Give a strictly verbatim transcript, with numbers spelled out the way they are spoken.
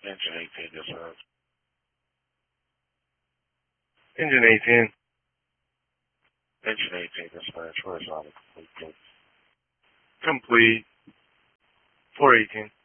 Engine eighteen dispatch. Engine eighteen. Engine eighteen dispatch. Horizontal complete, please. Complete. four eighteen.